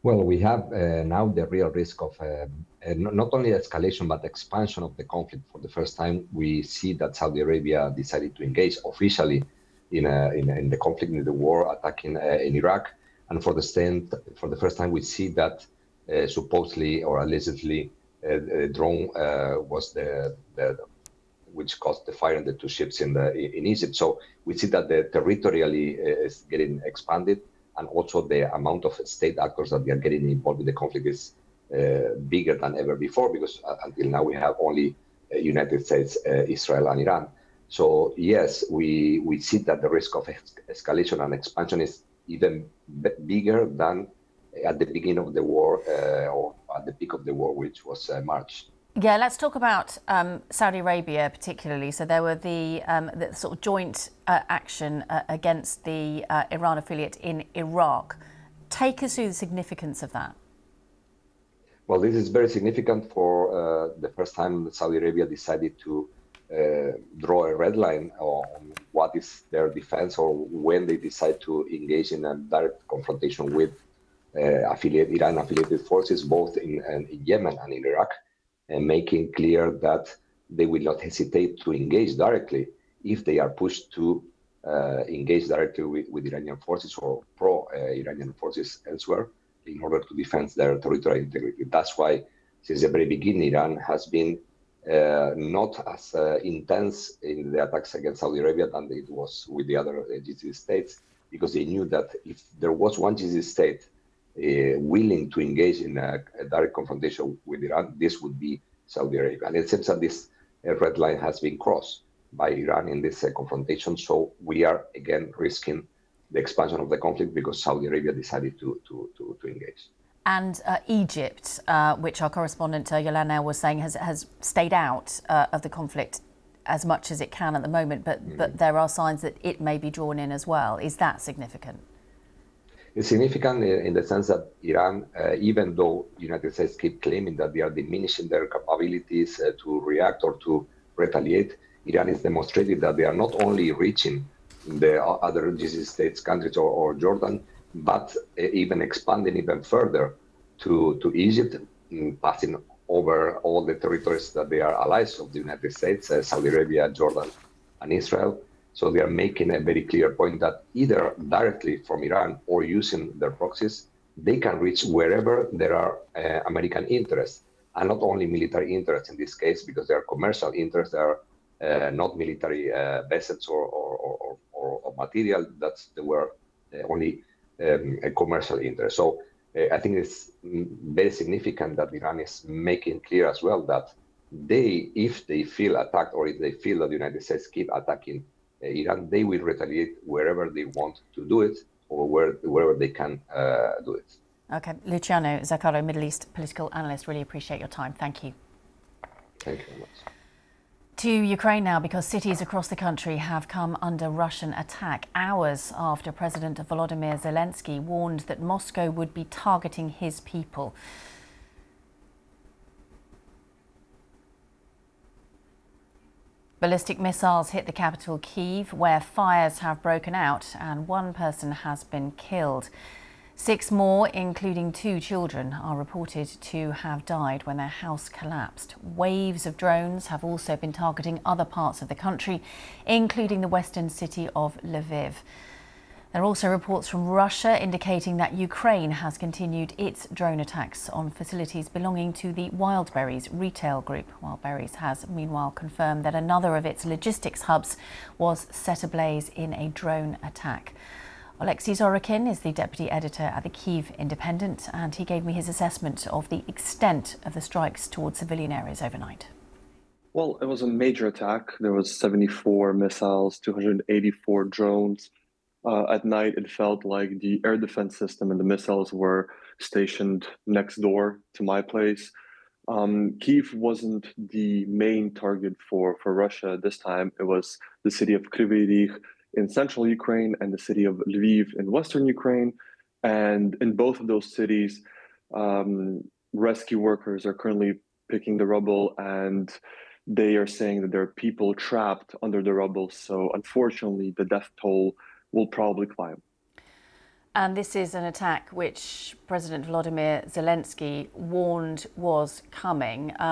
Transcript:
Well, we have now the real risk of not only escalation, but expansion of the conflict. For the first time, we see that Saudi Arabia decided to engage officially in the conflict, in the war, attacking in Iraq. And for the first time, we see that supposedly or allegedly a drone was the which caused the fire in the two ships in Egypt. So we see that the territorially is getting expanded, and also the amount of state actors that are getting involved in the conflict is bigger than ever before, because until now we have only United States, Israel, and Iran. So yes, we see that the risk of escalation and expansion is even bigger than at the beginning of the war or at the peak of the war, which was March. Yeah, let's talk about Saudi Arabia particularly. So there were the sort of joint action against the Iran affiliate in Iraq. Take us through the significance of that. Well, this is very significant for the first time that Saudi Arabia decided to draw a red line on what is their defense, or when they decide to engage in a direct confrontation with Iran-affiliated forces, both in Yemen and in Iraq, and making clear that they will not hesitate to engage directly if they are pushed to engage directly with Iranian forces or pro-Iranian forces elsewhere in order to defend their territorial integrity. That's why, since the very beginning, Iran has been not as intense in the attacks against Saudi Arabia than it was with the other GCC states, because they knew that if there was one GCC state willing to engage in a direct confrontation with Iran, this would be Saudi Arabia. And it seems that this red line has been crossed by Iran in this confrontation. So we are again risking the expansion of the conflict because Saudi Arabia decided to engage. And Egypt, which our correspondent Yolanda was saying has stayed out of the conflict as much as it can at the moment, but there are signs that it may be drawn in as well. Is that significant? It's significant in the sense that Iran, even though the United States keep claiming that they are diminishing their capabilities to react or to retaliate, Iran is demonstrating that they are not only reaching the other GCC states, countries, or Jordan, but even expanding even further to Egypt, passing over all the territories that they are allies of the United States, Saudi Arabia, Jordan, and Israel. So they are making a very clear point that either directly from Iran or using their proxies, they can reach wherever there are American interests, and not only military interests in this case, because there are commercial interests, there are not military vessels or material, they were only a commercial interest. So I think it's very significant that Iran is making clear as well that if they feel attacked, or if they feel that the United States keep attacking Iran, they will retaliate wherever they want to do it, or wherever they can do it. Okay, Luciano Zaccaro, Middle East political analyst, really appreciate your time. Thank you. Thank you very much. To Ukraine now, because cities across the country have come under Russian attack hours after President Volodymyr Zelensky warned that Moscow would be targeting his people. Ballistic missiles hit the capital, Kyiv, where fires have broken out and one person has been killed. 6 more, including 2 children, are reported to have died when their house collapsed. Waves of drones have also been targeting other parts of the country, including the western city of Lviv. There are also reports from Russia indicating that Ukraine has continued its drone attacks on facilities belonging to the Wildberries retail group. Wildberries has meanwhile confirmed that another of its logistics hubs was set ablaze in a drone attack. Oleksiy Zorokin is the deputy editor at the Kyiv Independent, and he gave me his assessment of the extent of the strikes towards civilian areas overnight. Well, it was a major attack. There was 74 missiles, 284 drones. At night, it felt like the air defense system and the missiles were stationed next door to my place. Kyiv wasn't the main target for Russia this time. It was the city of Kryvyi Rih in central Ukraine and the city of Lviv in western Ukraine. And in both of those cities, rescue workers are currently picking the rubble, and they are saying that there are people trapped under the rubble. So unfortunately, the death toll will probably climb. And this is an attack which President Volodymyr Zelensky warned was coming.